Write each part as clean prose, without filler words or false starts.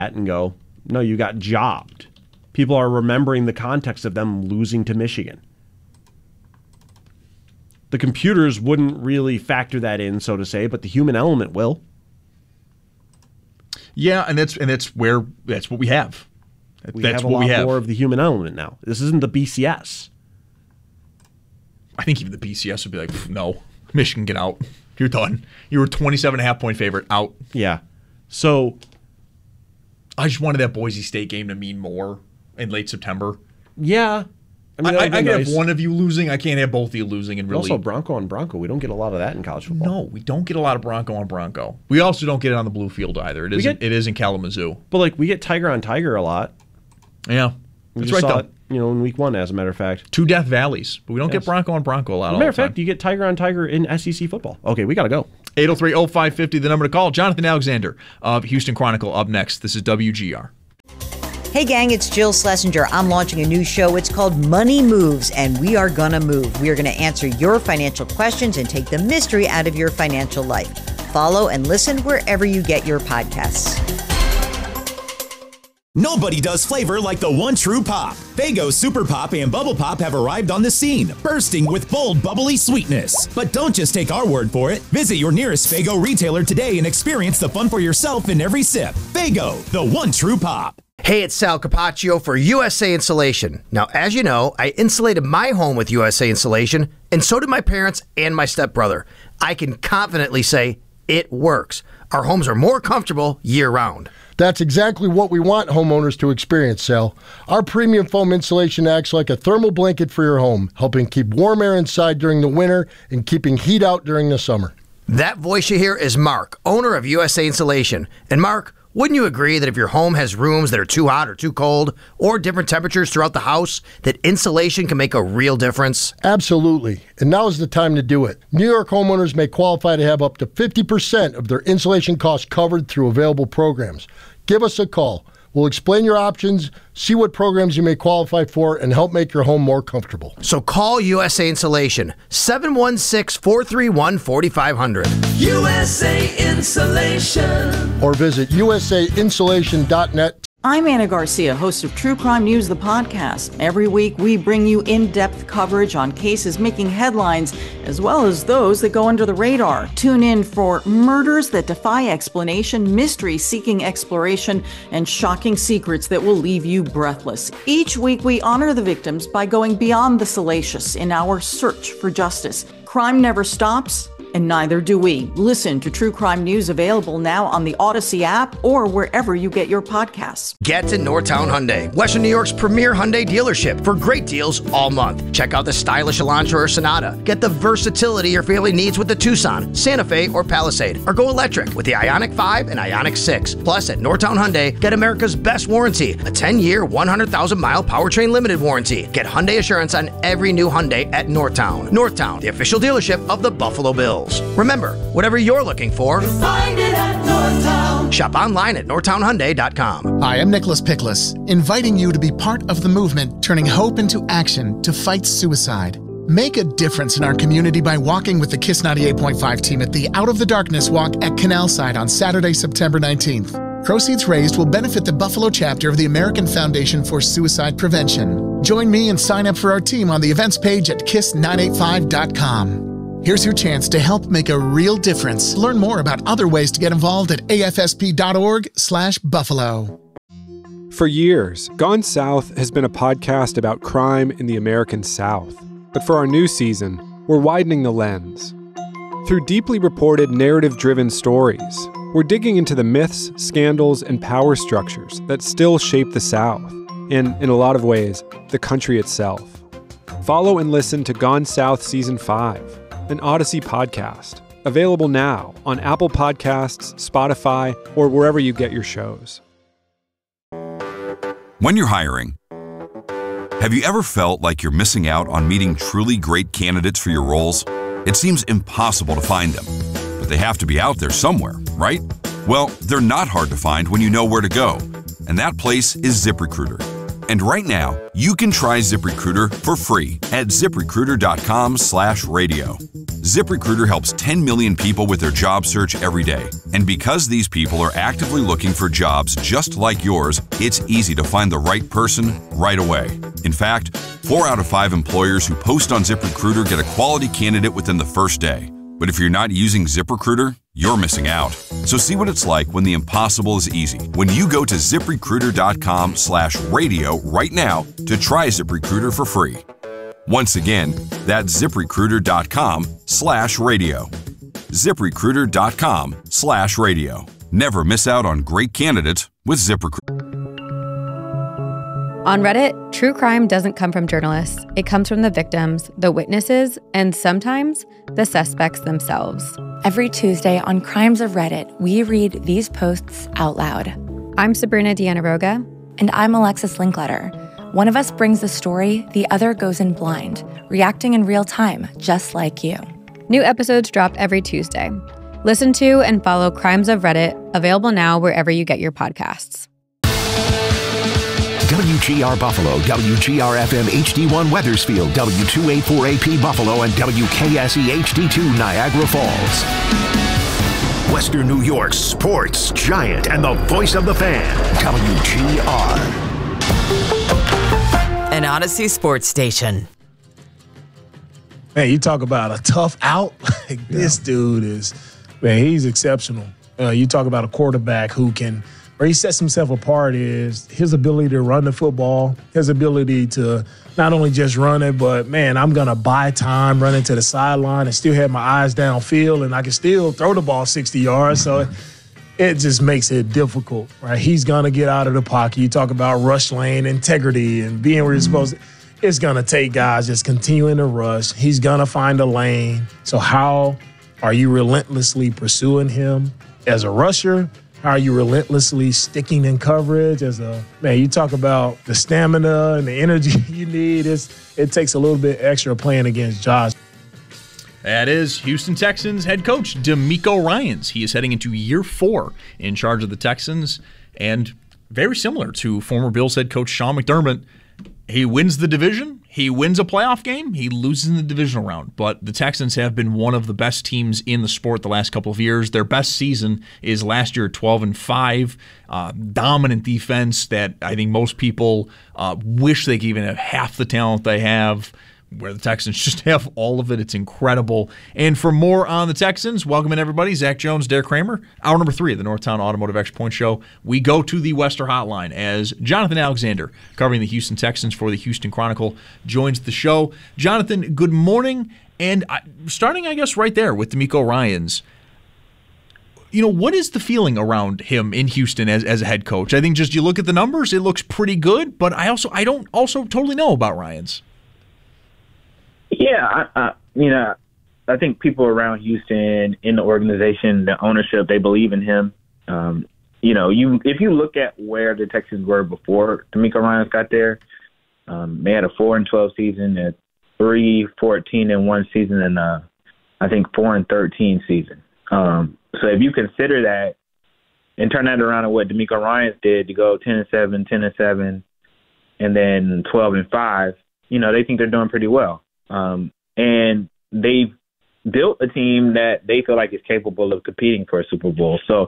and go, no, you got jobbed. People are remembering the context of them losing to Michigan. The computers wouldn't really factor that in, so to say, but the human element will. Yeah, and that's what we have. We have a lot more of the human element now. This isn't the BCS. I think even the BCS would be like, no, Michigan, get out. You're done. You were 27.5-point favorite, out. Yeah. So I just wanted that Boise State game to mean more in late September. Yeah. I mean, I can have one of you losing. I can't have both of you losing. And really, also Bronco on Bronco. We don't get a lot of that in college football. No, we don't get a lot of Bronco on Bronco. We also don't get it on the blue field either. It is in Kalamazoo. But like we get Tiger on Tiger a lot. Yeah, that's right. Saw it, in week 1, as a matter of fact. 2 Death Valleys, but we don't get Bronco on Bronco a lot. As a matter of fact, you get Tiger on Tiger in SEC football. Okay, we gotta go. 803-0550, the number to call. Jonathan Alexander of Houston Chronicle up next. This is WGR. Hey gang, it's Jill Schlesinger. I'm launching a new show. It's called Money Moves, and we are gonna move. We are gonna answer your financial questions and take the mystery out of your financial life. Follow and listen wherever you get your podcasts. Nobody does flavor like the one true pop. Faygo Super Pop and Bubble Pop have arrived on the scene, bursting with bold, bubbly sweetness. But don't just take our word for it. Visit your nearest Faygo retailer today and experience the fun for yourself in every sip. Faygo, the one true pop. Hey, it's Sal Capaccio for USA Insulation. Now, as you know, I insulated my home with USA Insulation, and so did my parents and my stepbrother. I can confidently say it works. Our homes are more comfortable year-round. That's exactly what we want homeowners to experience, Sal. Our premium foam insulation acts like a thermal blanket for your home, helping keep warm air inside during the winter and keeping heat out during the summer. That voice you hear is Mark, owner of USA Insulation. And Mark, wouldn't you agree that if your home has rooms that are too hot or too cold, or different temperatures throughout the house, that insulation can make a real difference? Absolutely. And now is the time to do it. New York homeowners may qualify to have up to 50% of their insulation costs covered through available programs. Give us a call. We'll explain your options, see what programs you may qualify for, and help make your home more comfortable. So call USA Insulation, 716-431-4500. USA Insulation. Or visit usainsulation.net. I'm Anna Garcia, host of True Crime News, the podcast. Every week, we bring you in-depth coverage on cases making headlines, as well as those that go under the radar. Tune in for murders that defy explanation, mysteries seeking exploration, and shocking secrets that will leave you breathless. Each week, we honor the victims by going beyond the salacious in our search for justice. Crime never stops, and neither do we. Listen to True Crime News, available now on the Odyssey app or wherever you get your podcasts. Get to Northtown Hyundai, Western New York's premier Hyundai dealership, for great deals all month. Check out the stylish Elantra or Sonata. Get the versatility your family needs with the Tucson, Santa Fe, or Palisade. Or go electric with the Ioniq 5 and Ioniq 6. Plus, at Northtown Hyundai, get America's best warranty, a 10-year, 100,000-mile powertrain limited warranty. Get Hyundai assurance on every new Hyundai at Northtown. Northtown, the official dealership of the Buffalo Bills. Remember, whatever you're looking for, find it at Northtown. Shop online at northtownhyundai.com. Hi, I'm Nicholas Pickles, inviting you to be part of the movement turning hope into action to fight suicide. Make a difference in our community by walking with the KISS 98.5 team at the Out of the Darkness Walk at Canalside on Saturday, September 19th. Proceeds raised will benefit the Buffalo chapter of the American Foundation for Suicide Prevention. Join me and sign up for our team on the events page at kiss985.com. Here's your chance to help make a real difference. Learn more about other ways to get involved at afsp.org/Buffalo. For years, Gone South has been a podcast about crime in the American South. But for our new season, we're widening the lens. Through deeply reported, narrative-driven stories, we're digging into the myths, scandals, and power structures that still shape the South, and, in a lot of ways, the country itself. Follow and listen to Gone South Season 5, an Odyssey podcast, available now on Apple Podcasts, Spotify, or wherever you get your shows. When you're hiring, have you ever felt like you're missing out on meeting truly great candidates for your roles? It seems impossible to find them, but they have to be out there somewhere, right? Well, they're not hard to find when you know where to go, and that place is ZipRecruiter. And right now, you can try ZipRecruiter for free at ZipRecruiter.com/radio. ZipRecruiter helps 10 million people with their job search every day. And because these people are actively looking for jobs just like yours, it's easy to find the right person right away. In fact, 4 out of 5 employers who post on ZipRecruiter get a quality candidate within the first day. But if you're not using ZipRecruiter, you're missing out. So see what it's like when the impossible is easy. When you go to ZipRecruiter.com/radio right now to try ZipRecruiter for free. Once again, that's ZipRecruiter.com/radio. ZipRecruiter.com/radio. Never miss out on great candidates with ZipRecruiter. On Reddit, true crime doesn't come from journalists. It comes from the victims, the witnesses, and sometimes the suspects themselves. Every Tuesday on Crimes of Reddit, we read these posts out loud. I'm Sabrina Dianaroga. And I'm Alexis Linkletter. One of us brings the story, the other goes in blind, reacting in real time, just like you. New episodes drop every Tuesday. Listen to and follow Crimes of Reddit, available now wherever you get your podcasts. WGR Buffalo, WGR-FM HD1 Weathersfield, W284AP Buffalo, and WKSE HD2 Niagara Falls. Western New York's sports giant and the voice of the fan, WGR. An Odyssey sports station. Man, you talk about a tough out. This dude is, man, he's exceptional. You talk about a quarterback who can, where he sets himself apart is his ability to run the football, his ability to not only just run it, but, man, I'm going to buy time running to the sideline and still have my eyes downfield, and I can still throw the ball 60 yards. So it just makes it difficult, right? He's going to get out of the pocket. You talk about rush lane integrity and being where you're supposed to. It's going to take guys just continuing to rush. He's going to find a lane. So how are you relentlessly pursuing him as a rusher? How are you relentlessly sticking in coverage as a man? You talk about the stamina and the energy you need. It takes a little bit extra playing against Josh. That is Houston Texans head coach DeMeco Ryans. He is heading into year 4 in charge of the Texans, and very similar to former Bills head coach Sean McDermott. He wins the division, he wins a playoff game, he loses in the divisional round. But the Texans have been one of the best teams in the sport the last couple of years. Their best season is last year, 12-5. Dominant defense that I think most people wish they could even have half the talent they have, where the Texans just have all of it. It's incredible. And for more on the Texans, welcome in everybody. Zach Jones, Derek Kramer. Hour number 3 of the Northtown Automotive Extra Point Show. We go to the Wester Hotline as Jonathan Alexander, covering the Houston Texans for the Houston Chronicle, joins the show. Jonathan, good morning. And starting, I guess, right there with DeMeco Ryans, you know, what is the feeling around him in Houston as a head coach? I think just you look at the numbers, it looks pretty good, but I don't totally know about Ryans. Yeah, I think people around Houston, in the organization, the ownership, they believe in him. If you look at where the Texans were before DeMeco Ryans got there, they had a 4-12 season, a 3-14-1 season, and I think 4-13 season. So if you consider that and turn that around to what DeMeco Ryans did to go 10-7, 10-7, and then 12-5, they think they're doing pretty well. And they've built a team that they feel like is capable of competing for a Super Bowl. So,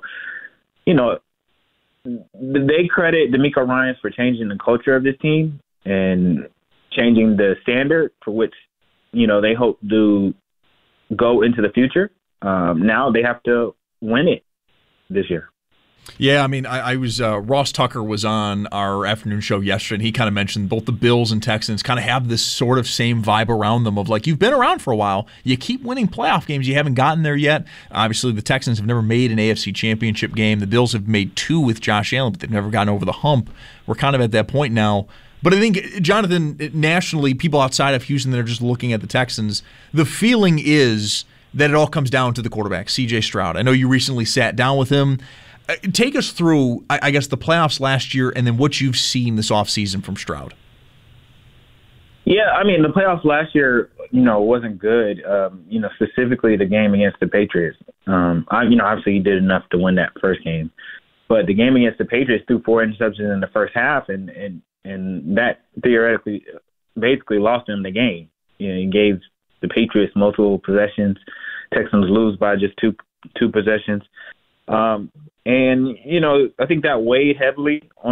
they credit DeMeco Ryans for changing the culture of this team and changing the standard for which, they hope to go into the future. Now they have to win it this year. Yeah, I mean, I was Ross Tucker was on our afternoon show yesterday, and he kind of mentioned both the Bills and Texans kind of have this sort of same vibe around them of like, you've been around for a while, you keep winning playoff games, you haven't gotten there yet. Obviously, the Texans have never made an AFC championship game. The Bills have made 2 with Josh Allen, but they've never gotten over the hump. We're kind of at that point now. But I think, Jonathan, nationally, people outside of Houston that are just looking at the Texans, the feeling is that it all comes down to the quarterback, C.J. Stroud. I know you recently sat down with him. Take us through, I guess, the playoffs last year and then what you've seen this offseason from Stroud. Yeah, I mean, the playoffs last year, wasn't good. Specifically the game against the Patriots. Obviously he did enough to win that first game. But the game against the Patriots threw 4 interceptions in the first half, and and that theoretically basically lost them the game. He gave the Patriots multiple possessions. Texans lose by just two possessions. And, I think that weighed heavily on